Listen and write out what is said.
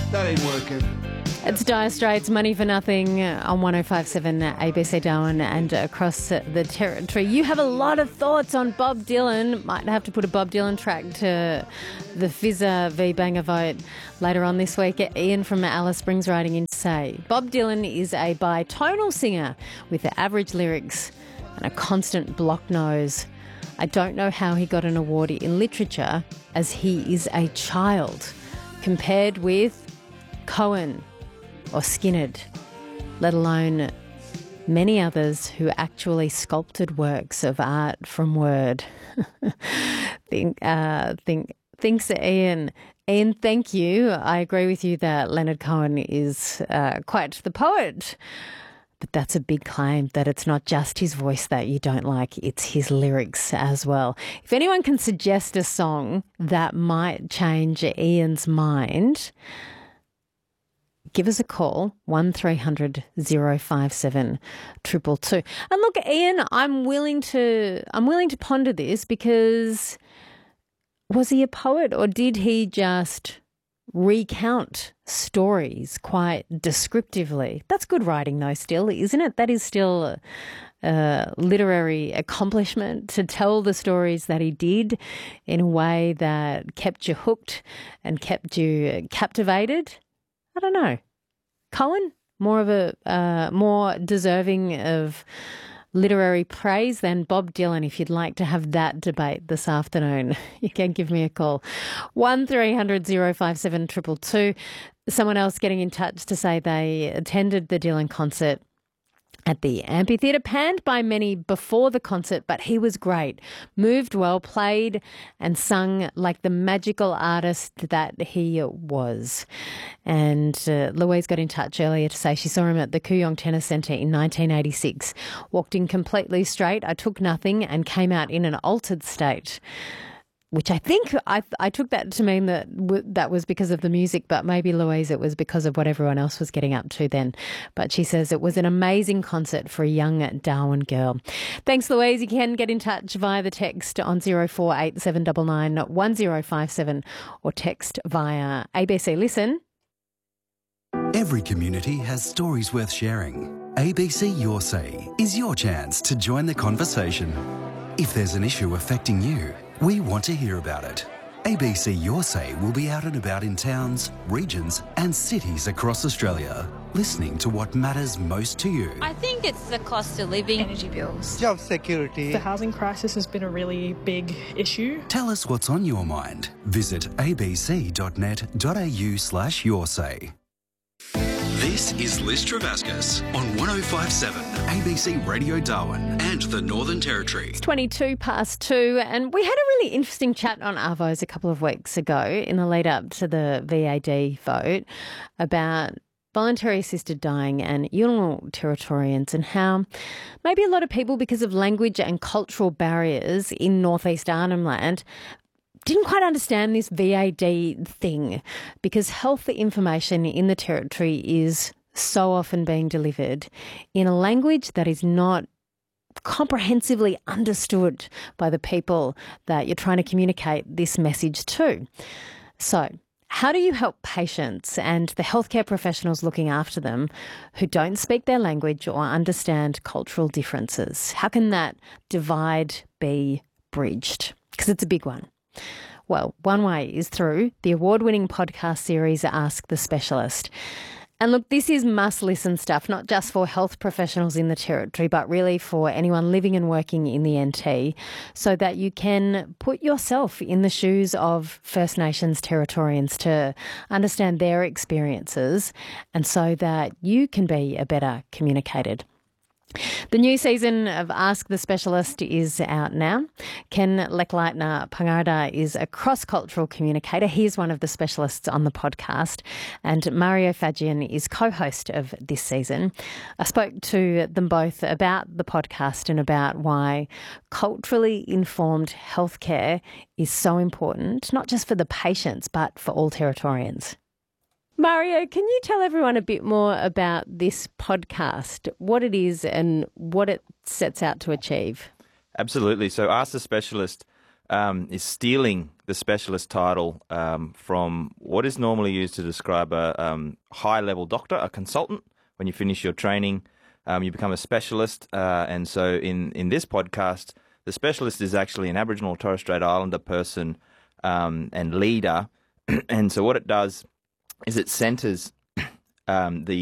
That ain't working. It's Dire Straits, Money for Nothing on 105.7 ABC Darwin and across the territory. You have a lot of thoughts on Bob Dylan. Might have to put a Bob Dylan track to the Fizzer v Banger vote later on this week. Ian from Alice Springs writing in to say, Bob Dylan is a bitonal singer with average lyrics and a constant block nose. I don't know how he got an award in literature as he is a child compared with Cohen or Skinnerd, let alone many others who actually sculpted works of art from word. Thanks, Ian. Ian, thank you. I agree with you that Leonard Cohen is quite the poet. But that's a big claim, that it's not just his voice that you don't like, it's his lyrics as well. If anyone can suggest a song that might change Ian's mind, give us a call, 1300 057 222. And look, Ian, I'm willing to ponder this, because was he a poet or did he just recount stories quite descriptively? That's good writing though still, isn't it? That is still a literary accomplishment, to tell the stories that he did in a way that kept you hooked and kept you captivated. I don't know. Cohen, more deserving of literary praise than Bob Dylan. If you'd like to have that debate this afternoon, you can give me a call. 1300 057 222. Someone else getting in touch to say they attended the Dylan concert at the amphitheatre, panned by many before the concert, but he was great. Moved well, played and sung like the magical artist that he was. And Louise got in touch earlier to say she saw him at the Kooyong Tennis Centre in 1986. Walked in completely straight. I took nothing and came out in an altered state. Which I think I took that to mean that that was because of the music, but maybe, Louise, it was because of what everyone else was getting up to then. But she says it was an amazing concert for a young Darwin girl. Thanks, Louise. You can get in touch via the text on 0487 799 1057 or text via ABC Listen. Every community has stories worth sharing. ABC Your Say is your chance to join the conversation. If there's an issue affecting you, we want to hear about it. ABC Your Say will be out and about in towns, regions and cities across Australia, listening to what matters most to you. I think it's the cost of living. Energy bills. Job security. The housing crisis has been a really big issue. Tell us what's on your mind. Visit abc.net.au/yoursay. This is Liz Travascus on 105.7 ABC Radio Darwin and the Northern Territory. It's 2:22 and we had a really interesting chat on Arvos a couple of weeks ago in the lead up to the VAD vote about voluntary assisted dying and Yolngu Territorians, and how maybe a lot of people, because of language and cultural barriers in northeast Arnhem Land, didn't quite understand this VAD thing, because health information in the Territory is so often being delivered in a language that is not comprehensively understood by the people that you're trying to communicate this message to. So, how do you help patients and the healthcare professionals looking after them who don't speak their language or understand cultural differences? How can that divide be bridged? Because it's a big one. Well, one way is through the award-winning podcast series Ask the Specialist. And look, this is must-listen stuff, not just for health professionals in the Territory, but really for anyone living and working in the NT, so that you can put yourself in the shoes of First Nations Territorians to understand their experiences, and so that you can be a better communicated. The new season of Ask the Specialist is out now. Ken Leckleitner Pangarda is a cross-cultural communicator. He is one of the specialists on the podcast, and Mario Fagian is co-host of this season. I spoke to them both about the podcast and about why culturally informed healthcare is so important, not just for the patients, but for all Territorians. Mario, can you tell everyone a bit more about this podcast, what it is and what it sets out to achieve? Absolutely. So Ask the Specialist is stealing the specialist title from what is normally used to describe a high-level doctor, a consultant. When you finish your training, you become a specialist. And so in this podcast, the specialist is actually an Aboriginal or Torres Strait Islander person and leader. And so what it does is it centres the